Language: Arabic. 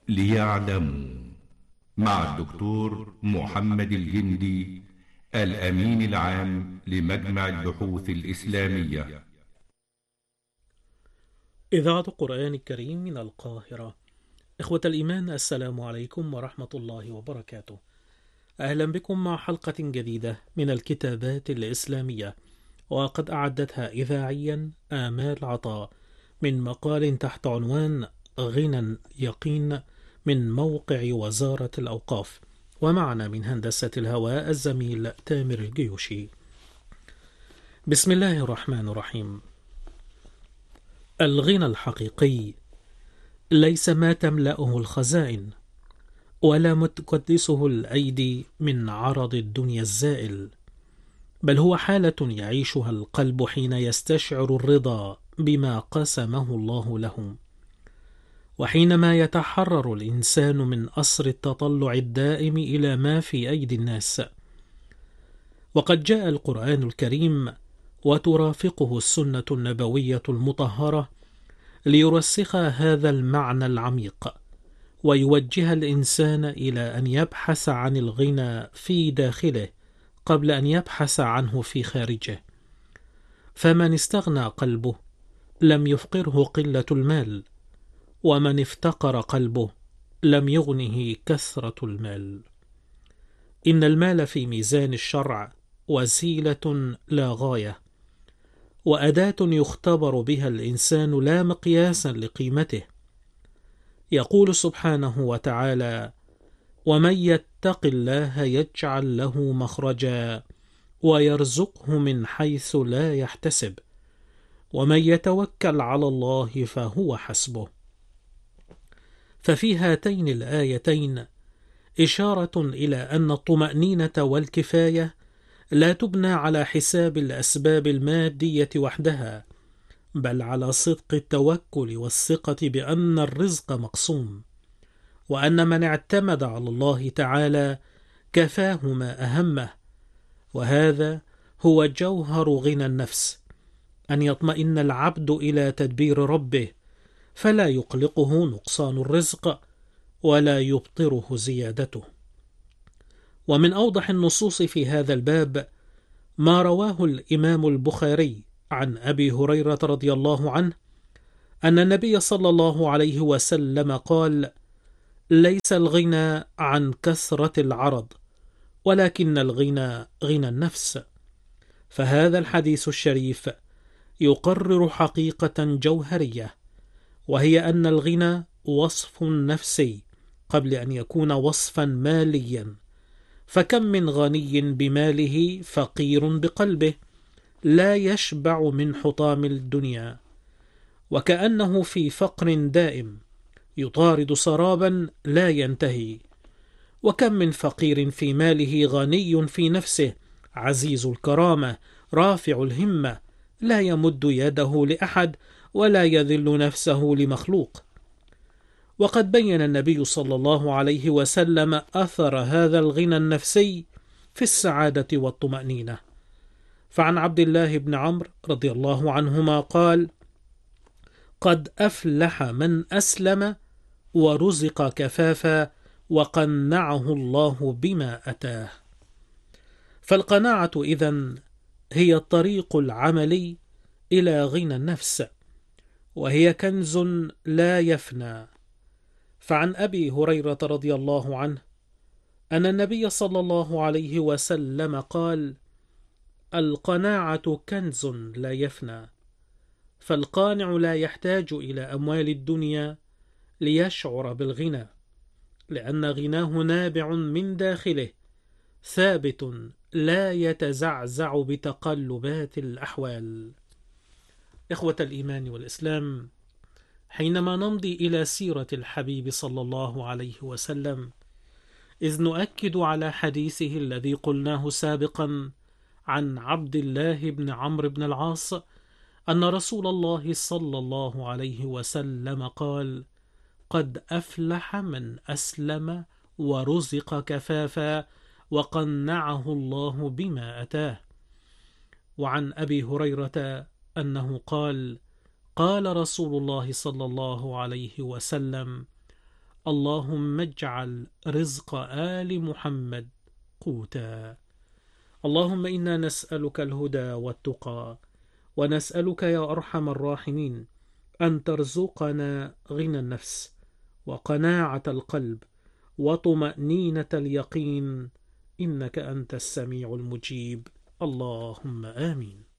ليعلموا، مع الدكتور محمد الجندي، الأمين العام لمجمع البحوث الإسلامية. إذاعة القرآن الكريم من القاهرة. إخوة الإيمان، السلام عليكم ورحمة الله وبركاته. أهلا بكم مع حلقة جديدة من الكتابات الإسلامية، وقد أعدتها إذاعيا آمال عطاء من مقال تحت عنوان غنى اليقين من موقع وزارة الأوقاف، ومعنا من هندسة الهواء الزميل تامر الجيوشي. بسم الله الرحمن الرحيم. الغنى الحقيقي ليس ما تملأه الخزائن، ولا ما تقدسه الأيدي من عرض الدنيا الزائل، بل هو حالة يعيشها القلب حين يستشعر الرضا بما قسمه الله له، وحينما يتحرر الإنسان من أسر التطلع الدائم إلى ما في أيدي الناس. وقد جاء القرآن الكريم وترافقه السنة النبوية المطهرة ليرسخ هذا المعنى العميق، ويوجه الإنسان إلى أن يبحث عن الغنى في داخله قبل أن يبحث عنه في خارجه. فمن استغنى قلبه لم يفقره قلة المال، ومن افتقر قلبه لم يغنه كثرة المال. إن المال في ميزان الشرع وسيلة لا غاية، وأداة يختبر بها الإنسان لا مقياسا لقيمته. يقول سبحانه وتعالى: ومن يتق الله يجعل له مخرجا ويرزقه من حيث لا يحتسب ومن يتوكل على الله فهو حسبه. ففي هاتين الآيتين إشارة إلى أن الطمأنينة والكفاية لا تبنى على حساب الأسباب المادية وحدها، بل على صدق التوكل والثقة بأن الرزق مقسوم، وأن من اعتمد على الله تعالى كفاه ما أهمه. وهذا هو جوهر غنى النفس، أن يطمئن العبد إلى تدبير ربه، فلا يقلقه نقصان الرزق ولا يبطره زيادته. ومن أوضح النصوص في هذا الباب ما رواه الإمام البخاري عن أبي هريرة رضي الله عنه أن النبي صلى الله عليه وسلم قال: ليس الغنى عن كثرة العرض، ولكن الغنى غنى النفس. فهذا الحديث الشريف يقرر حقيقة جوهرية، وهي أن الغنى وصف نفسي قبل أن يكون وصفا ماليا. فكم من غني بماله فقير بقلبه، لا يشبع من حطام الدنيا، وكأنه في فقر دائم يطارد سرابا لا ينتهي. وكم من فقير في ماله غني في نفسه، عزيز الكرامة، رافع الهمة، لا يمد يده لأحد ولا يذل نفسه لمخلوق. وقد بين النبي صلى الله عليه وسلم أثر هذا الغنى النفسي في السعادة والطمأنينة. فعن عبد الله بن عمرو رضي الله عنهما قال: قد أفلح من أسلم ورزق كفافا وقنعه الله بما أتاه. فالقناعة إذن هي الطريق العملي إلى غنى النفس، وهي كنز لا يفنى. فعن أبي هريرة رضي الله عنه أن النبي صلى الله عليه وسلم قال: القناعة كنز لا يفنى، فالقانع لا يحتاج إلى أموال الدنيا ليشعر بالغنى، لأن غناه نابع من داخله، ثابت لا يتزعزع بتقلبات الأحوال. إخوة الإيمان والإسلام، حينما نمضي إلى سيرة الحبيب صلى الله عليه وسلم، إذ نؤكد على حديثه الذي قلناه سابقا عن عبد الله بن عمرو بن العاص أن رسول الله صلى الله عليه وسلم قال: قد أفلح من أسلم ورزق كفافا وقنعه الله بما أتاه. وعن أبي هريرة أنه قال: قال رسول الله صلى الله عليه وسلم: اللهم اجعل رزق آل محمد قوتا. اللهم إنا نسألك الهدى والتقى، ونسألك يا أرحم الراحمين أن ترزقنا غنى النفس وقناعة القلب وطمأنينة اليقين، إنك أنت السميع المجيب. اللهم آمين.